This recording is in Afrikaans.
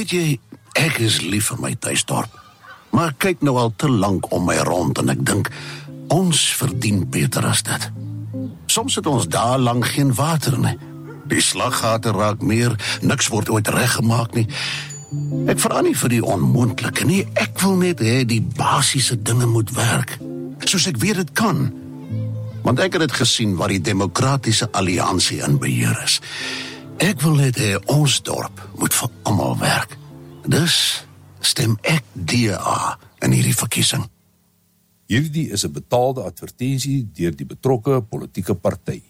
Weet jy, ek is lief vir my tuisdorp. Maar ek kyk nou al te lank om my rond en ek dink, ons verdien beter as dit. Soms het ons daar lang geen water nie. Die slaggate raak meer, niks word ooit reggemaak nie. Ek vra nie vir die onmoontlike nie, ek wil net hê die basiese dinge moet werk. Soos ek weet dit kan. Want ek het dit gesien waar die demokratiese alliansie in beheer is. Ek wil net hê ons dorp moet vir almal werk. Dus stem ek DA in hierdie verkiesing. Hierdie is 'n betaalde advertensie deur die betrokke politieke party.